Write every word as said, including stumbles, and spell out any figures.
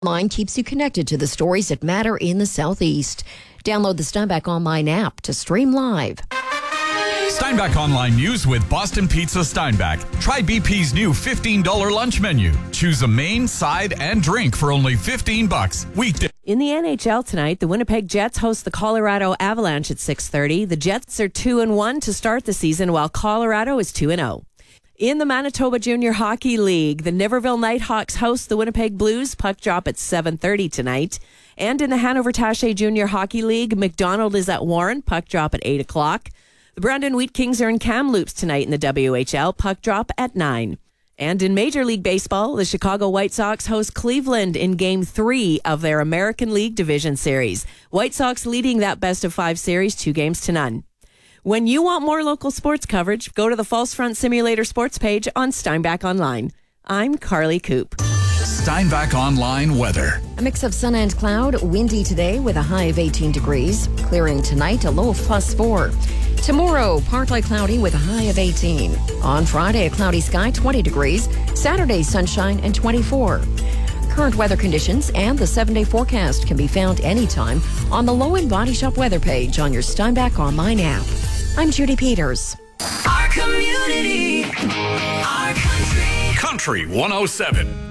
Online keeps you connected to the stories that matter in the Southeast. Download the Steinbach Online app to stream live. Steinbach Online News with Boston Pizza Steinbach. Try B P's new fifteen dollars lunch menu. Choose a main, side, and drink for only fifteen bucks. Weekday. In the N H L tonight, the Winnipeg Jets host the Colorado Avalanche at six thirty. The Jets are two and one to start the season, while Colorado is two and oh. In the Manitoba Junior Hockey League, the Niverville Nighthawks host the Winnipeg Blues. Puck drop at seven thirty tonight. And in the Hanover Taché Junior Hockey League, McDonald is at Warren. Puck drop at eight o'clock. The Brandon Wheat Kings are in Kamloops tonight in the W H L. Puck drop at nine. And in Major League Baseball, the Chicago White Sox host Cleveland in Game three of their American League Division Series. White Sox leading that best of five series, two games to none. When you want more local sports coverage, go to the False Front Simulator sports page on Steinbach Online. I'm Carly Coop. Steinbach Online weather. A mix of sun and cloud, windy today with a high of eighteen degrees. Clearing tonight, a low of plus four. Tomorrow, partly cloudy with a high of eighteen. On Friday, a cloudy sky, twenty degrees. Saturday, sunshine and twenty-four. Current weather conditions and the seven-day forecast can be found anytime on the Low End Body Shop weather page on your Steinbach Online app. I'm Judy Peters. Our community, our country. Country one oh seven.